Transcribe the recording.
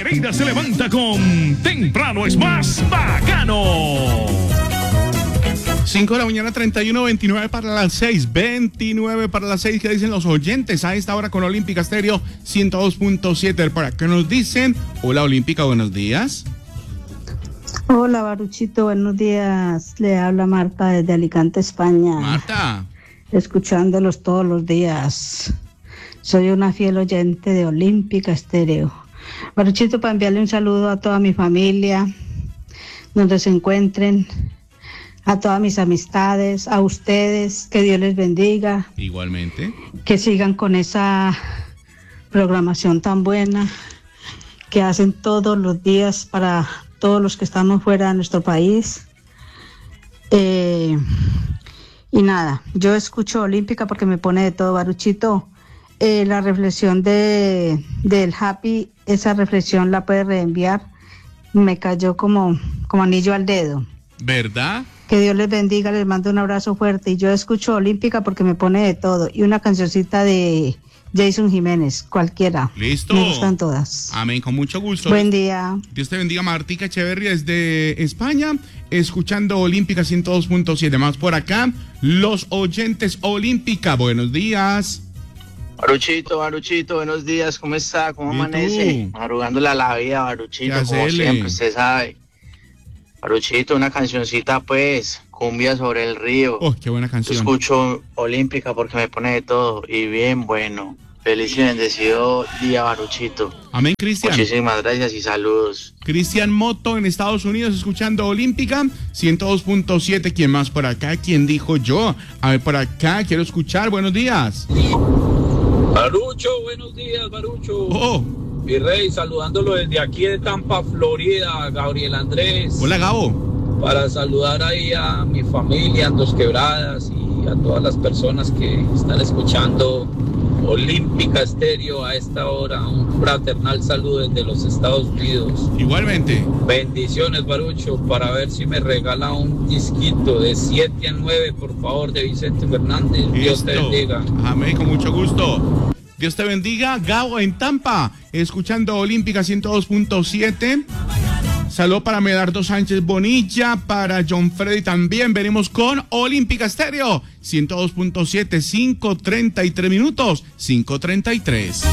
vida se levanta con Temprano es más bacano. 5 de la mañana, 31, 29 para las 6, 29 para las 6, ¿qué dicen los oyentes a esta hora con Olímpica Estéreo 102.7? ¿Para qué nos dicen? Hola Olímpica, buenos días. Hola Baruchito, buenos días. Le habla Marta desde Alicante, España. Marta. Escuchándolos todos los días. Soy una fiel oyente de Olímpica Estéreo. Baruchito, para enviarle un saludo a toda mi familia, donde se encuentren, a todas mis amistades, a ustedes, que Dios les bendiga. Igualmente. Que sigan con esa programación tan buena que hacen todos los días para todos los que estamos fuera de nuestro país. Y nada, yo escucho Olímpica porque me pone de todo, Baruchito. La reflexión del Happy, esa reflexión la puede reenviar. Me cayó como anillo al dedo. ¿Verdad? Que Dios les bendiga, les mando un abrazo fuerte. Y yo escucho Olímpica porque me pone de todo. Y una cancioncita de Jason Jiménez, cualquiera. Listo. Me gustan todas. Amén, con mucho gusto. Buen día. Dios te bendiga, Martica Echeverry desde España, escuchando Olímpica 102.7. Más por acá, los oyentes Olímpica, buenos días. Baruchito, buenos días, ¿cómo está? ¿Cómo amanece? Madrugándole a la vida, Baruchito, como siempre, usted sabe. Baruchito, una cancioncita pues, cumbia sobre el río. Oh, qué buena canción. Yo escucho Olímpica porque me pone de todo y bien bueno. Feliz y bendecido día, Baruchito. Amén, Cristian. Muchísimas gracias y saludos. Cristian Moto en Estados Unidos escuchando Olímpica 102.7. ¿Quién más por acá? ¿Quién dijo yo? A ver, por acá, quiero escuchar. Buenos días. Barucho, buenos días, Barucho. Oh. Mi rey, saludándolo desde aquí de Tampa, Florida, Gabriel Andrés. Hola, Gabo. Para saludar ahí a mi familia en Dos Quebradas y a todas las personas que están escuchando Olímpica Estéreo a esta hora. Un fraternal saludo desde los Estados Unidos. Igualmente. Bendiciones, Barucho, para ver si me regala un disquito de 7 a 9, por favor, de Vicente Fernández. Listo. Dios te bendiga. Amén, con mucho gusto. Dios te bendiga, Gabo en Tampa, escuchando Olímpica 102.7. Saludo para Medardo Sánchez Bonilla, para John Freddy también. Venimos con Olímpica Estéreo 102.7, 5:33 minutos, 5:33.